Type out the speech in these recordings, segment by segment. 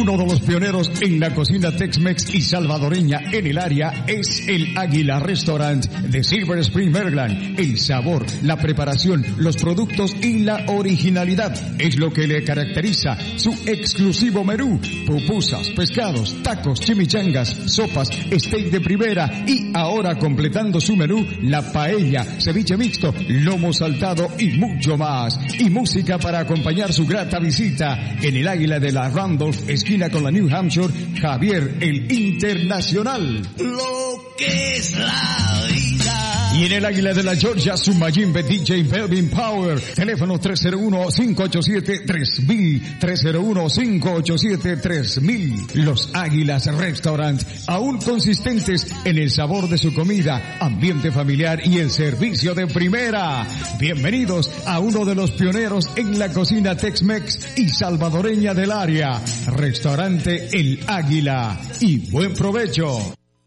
Uno de los pioneros en la cocina Tex-Mex y salvadoreña en el área es el Águila Restaurant de Silver Spring, Maryland. El sabor, la preparación, los productos y la originalidad es lo que le caracteriza su exclusivo menú. Pupusas, pescados, tacos, chimichangas, sopas, steak de primera y ahora completando su menú, la paella, ceviche mixto, lomo saltado y mucho más. Y música para acompañar su grata visita en el Águila de la Randolph, esquina con la New Hampshire, Javier el Internacional. Lo que es la vida. Y en el Águila de la Georgia, su Mayimbe DJ Melvin Power. Teléfono 301-587-3000. 301-587-3000. Los Águilas Restaurant, aún consistentes en el sabor de su comida, ambiente familiar y el servicio de primera. Bienvenidos a uno de los pioneros en la cocina Tex-Mex y salvadoreña del área. Restaurante El Águila. Y buen provecho.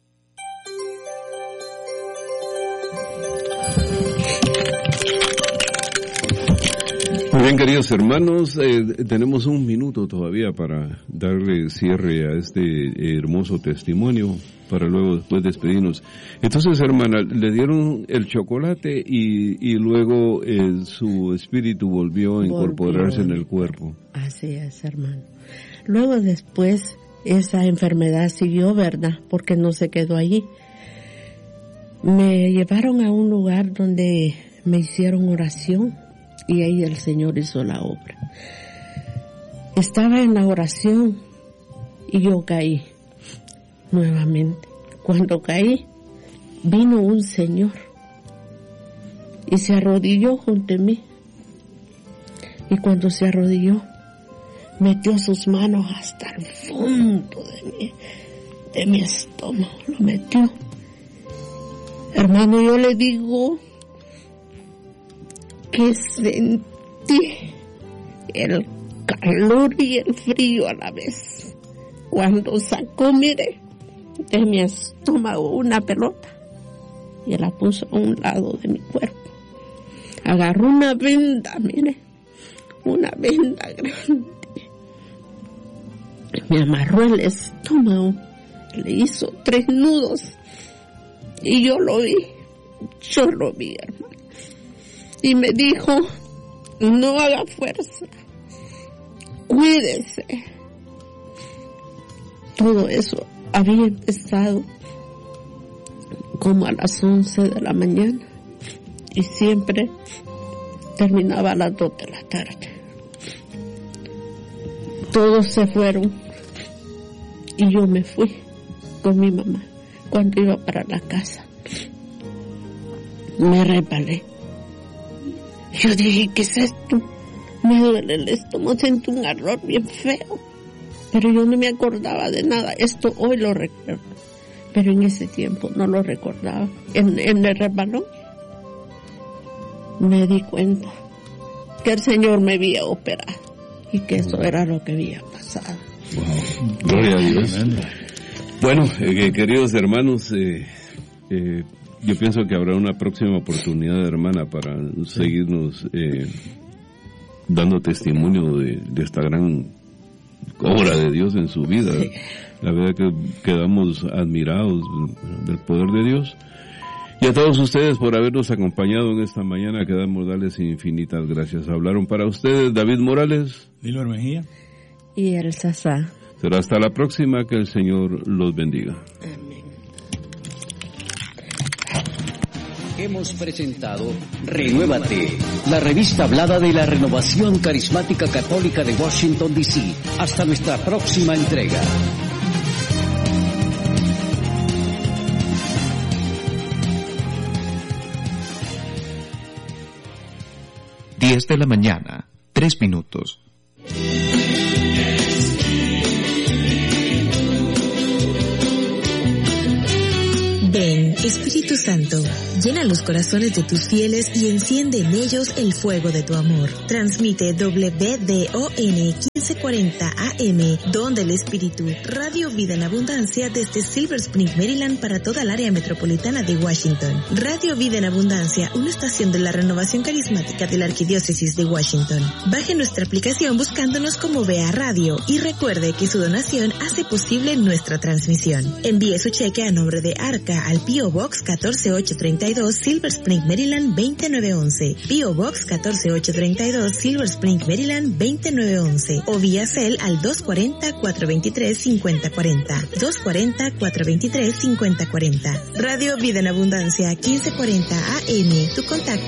Muy bien, queridos hermanos, tenemos un minuto todavía para darle cierre a este hermoso testimonio, para luego después despedirnos. Entonces, hermana, le dieron el chocolate y luego su espíritu volvió a incorporarse en el cuerpo. Así es, hermano. Luego después esa enfermedad siguió, ¿verdad? Porque no se quedó allí. Me llevaron a un lugar donde me hicieron oración. Y ahí el Señor hizo la obra. Estaba en la oración y yo caí nuevamente. Cuando caí, vino un señor y se arrodilló junto a mí. Y cuando se arrodilló, metió sus manos hasta el fondo de mi estómago. Lo metió. Hermano, yo le digo que sentí el calor y el frío a la vez. Cuando sacó, mire, de mi estómago una pelota y la puso a un lado de mi cuerpo. Agarró una venda, mire, una venda grande. Me amarró el estómago, le hizo 3 nudos y yo lo vi, hermano. Y me dijo, no haga fuerza, cuídese. Todo eso había empezado como a las 11 de la mañana y siempre terminaba a las 2 de la tarde. Todos se fueron y yo me fui con mi mamá. Cuando iba para la casa, me resbalé. Yo dije, ¿qué es esto? Me duele el estómago, siento un ardor bien feo. Pero yo no me acordaba de nada. Esto hoy lo recuerdo. Pero en ese tiempo no lo recordaba. En el resbalón me di cuenta que el Señor me había operado y que eso era lo que había pasado. Wow. Gloria a Dios. Bueno, queridos hermanos, yo pienso que habrá una próxima oportunidad, hermana, para seguirnos dando testimonio de esta gran obra de Dios en su vida. La verdad que quedamos admirados del poder de Dios. Y a todos ustedes por habernos acompañado en esta mañana, queremos darles infinitas gracias. Hablaron para ustedes David Morales, Dilber Mejía y el Sasá. Será hasta la próxima, que el Señor los bendiga. Amén. Hemos presentado Renuévate, la revista hablada de la Renovación Carismática Católica de Washington, D.C. Hasta nuestra próxima entrega. Diez de la mañana, 3 minutos. Ven, Espíritu Santo, Llena los corazones de tus fieles y enciende en ellos el fuego de tu amor. Transmite WDON 1540 AM, Don del Espíritu, Radio Vida en Abundancia desde Silver Spring, Maryland para toda el área metropolitana de Washington. Radio Vida en Abundancia, una estación de la renovación carismática de la Arquidiócesis de Washington. Baje nuestra aplicación buscándonos como Vea Radio y recuerde que su donación hace posible nuestra transmisión. Envíe su cheque a nombre de Arca al P.O. Box 14832 Silver Spring, Maryland 29911. P.O. Box 14832 Silver Spring, Maryland 29911 o vía Cel al 240-423-5040. 240-423-5040. Radio Vida en Abundancia 1540 AM. Tu contacto